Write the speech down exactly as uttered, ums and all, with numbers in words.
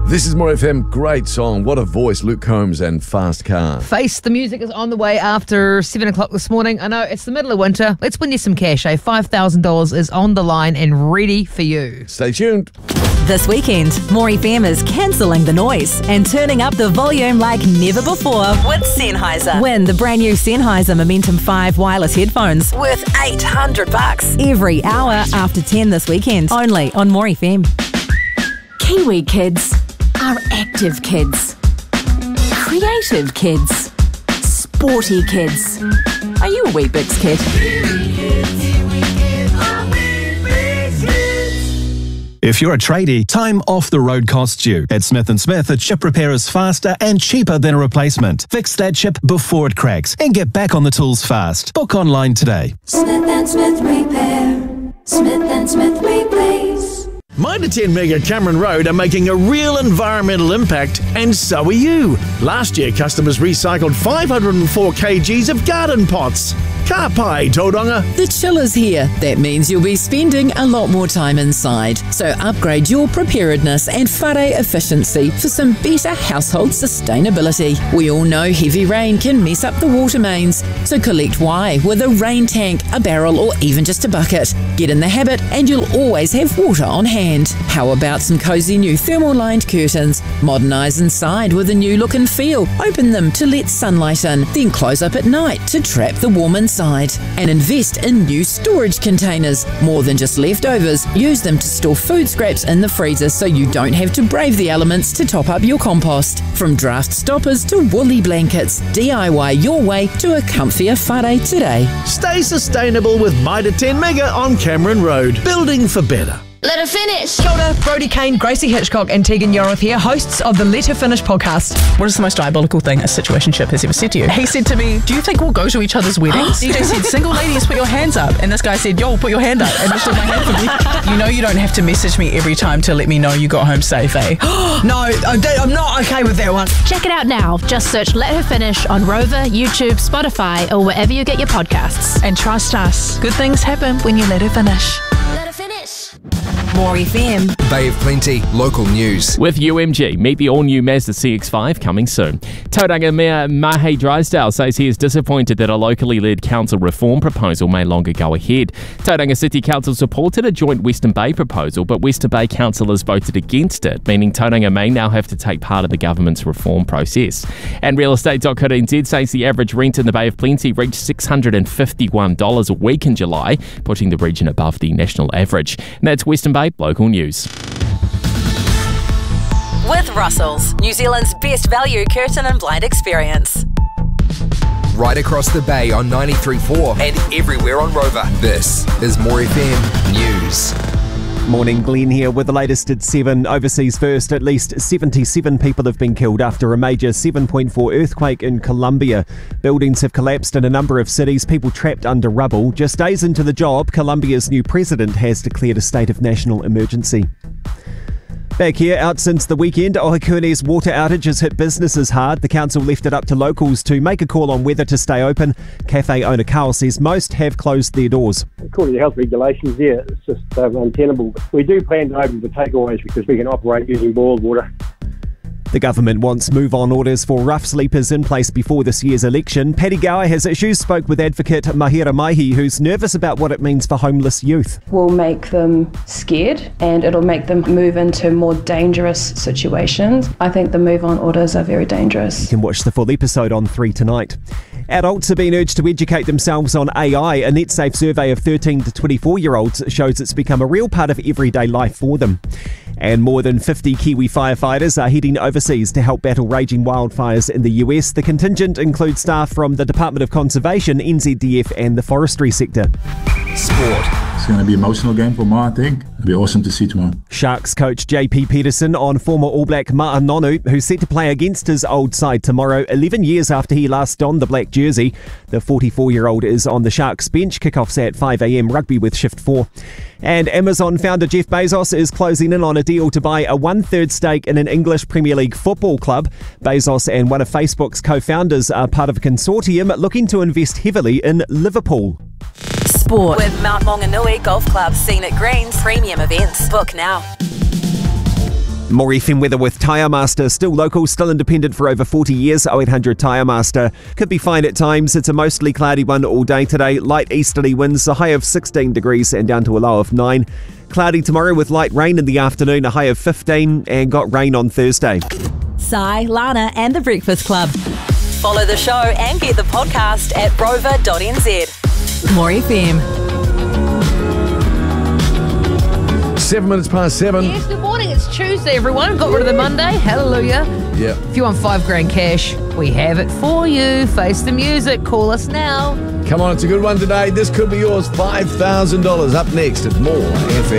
This is More F M. Great song. What a voice. Luke Combs and Fast Car. Face the Music is on the way after seven o'clock this morning. I know it's the middle of winter. Let's win you some cash, eh? five thousand dollars is on the line and ready for you. Stay tuned. This weekend, More F M is cancelling the noise and turning up the volume like never before with Sennheiser. Win the brand new Sennheiser Momentum five wireless headphones worth eight hundred bucks every hour after ten this weekend. Only on More F M. Kiwi kids are active kids, creative kids, sporty kids. Are you a Weet-Bix kid? If you're a tradie, time off the road costs you. At Smith and Smith, a chip repair is faster and cheaper than a replacement. Fix that chip before it cracks and get back on the tools fast. Book online today. Smith and Smith Repair. Smith and Smith Replace. Mitre ten Mega Cameron Road are making a real environmental impact, and so are you. Last year, customers recycled five hundred four kilograms of garden pots. Ka pai, Tauranga. The chill is here. That means you'll be spending a lot more time inside. So upgrade your preparedness and whare efficiency for some better household sustainability. We all know heavy rain can mess up the water mains. So collect why with a rain tank, a barrel, or even just a bucket. Get in the habit and you'll always have water on hand. How about some cosy new thermal-lined curtains? Modernise inside with a new look and feel. Open them to let sunlight in, then close up at night to trap the warm inside. And invest in new storage containers. More than just leftovers, use them to store food scraps in the freezer so you don't have to brave the elements to top up your compost. From draft stoppers to woolly blankets, D I Y your way to a comfier whare today. Stay sustainable with Mitre ten Mega on Cameron Road. Building for better. Let her finish. Kia ora, Brody Kane, Gracie Hitchcock and Tegan Yoroth here, hosts of the Let Her Finish podcast. What is the most diabolical thing a situationship has ever said to you? He said to me, do you think we'll go to each other's weddings? D J said, single ladies, put your hands up. And this guy said, yo, put your hand up. And lifted my hand for me. You know you don't have to message me every time to let me know you got home safe, eh? No, I'm not okay with that one. Check it out now. Just search Let Her Finish on Rover, YouTube, Spotify, or wherever you get your podcasts. And trust us, good things happen when you let her finish. Let her finish. More F M. Bay of Plenty, local news. With U M G, meet the all-new Mazda C X five coming soon. Tauranga Mayor Mahe Drysdale says he is disappointed that a locally led council reform proposal may longer go ahead. Tauranga City Council supported a joint Western Bay proposal, but Western Bay councillors voted against it, meaning Tauranga may now have to take part of the government's reform process. And real estate dot co dot n z says the average rent in the Bay of Plenty reached six hundred fifty-one dollars a week in July, putting the region above the national average. And that's Western Bay Local News. With Russell's, New Zealand's best value curtain and blind experience. Right across the bay on ninety-three point four and everywhere on Rover. This is More F M News. Morning, Glenn here with the latest at seven. Overseas first, at least seventy-seven people have been killed after a major seven point four earthquake in Colombia. Buildings have collapsed in a number of cities, people trapped under rubble. Just days into the job, Colombia's new president has declared a state of national emergency. Back here, out since the weekend, Ohakune's water outage has hit businesses hard. The council left it up to locals to make a call on whether to stay open. Cafe owner Carl says most have closed their doors. According to health regulations, yeah, it's just um, untenable. We do plan to open for takeaways because we can operate using boiled water. The government wants move-on orders for rough sleepers in place before this year's election. Paddy Gower has issues, spoke with advocate Mahira Maihi, who's nervous about what it means for homeless youth. Will make them scared and it'll make them move into more dangerous situations. I think the move-on orders are very dangerous. You can watch the full episode on three tonight. Adults are being urged to educate themselves on A I. A NetSafe survey of thirteen to twenty-four-year-olds shows it's become a real part of everyday life for them. And more than fifty Kiwi firefighters are heading overseas to help battle raging wildfires in the U S. The contingent includes staff from the Department of Conservation, N Z D F and the forestry sector. Sport. It's going to be an emotional game for Ma, I think. It'll be awesome to see tomorrow. Sharks coach J P Peterson on former All Black Ma'a Nonu, who's set to play against his old side tomorrow, eleven years after he last donned the black jersey. The forty-four-year-old is on the Sharks bench. Kickoffs at five a.m. Rugby with Shift four. And Amazon founder Jeff Bezos is closing in on a deal to buy a one-third stake in an English Premier League football club. Bezos and one of Facebook's co-founders are part of a consortium looking to invest heavily in Liverpool. Sport with Mount Maunganui Golf Club, Scenic Greens, premium events. Book now. More F M weather with Tyre Master. Still local, still independent for over forty years. oh eight hundred Tyre Master. Could be fine at times. It's a mostly cloudy one all day today. Light easterly winds, a high of sixteen degrees and down to a low of nine. Cloudy tomorrow with light rain in the afternoon, a high of fifteen, and got rain on Thursday. Sai, Lana and The Breakfast Club. Follow the show and get the podcast at rover dot n z. More F M. Seven minutes past seven. Yes, good morning. It's Tuesday, everyone. Got rid of the Monday. Hallelujah. Yeah. If you want five grand cash, we have it for you. Face the music. Call us now. Come on, it's a good one today. This could be yours. five thousand dollars up next at More F M.